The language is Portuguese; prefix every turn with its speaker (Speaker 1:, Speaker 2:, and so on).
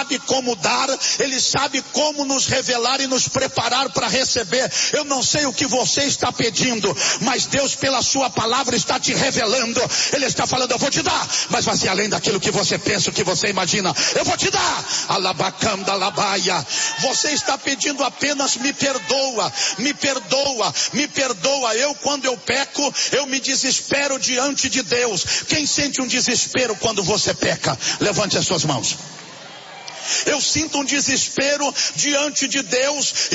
Speaker 1: sabe como dar, Ele sabe como nos revelar e nos preparar para receber. Eu não sei o que você está pedindo, mas Deus pela sua palavra está te revelando. Ele está falando, eu vou te dar, mas vai ser além daquilo que você pensa, o que você imagina. Eu vou te dar. Alabacanda alabaia. Você está pedindo apenas me perdoa, me perdoa, me perdoa. Eu, quando eu peco, eu me desespero diante de Deus. Quem sente um desespero quando você peca? Levante as suas mãos. Eu sinto um desespero diante de Deus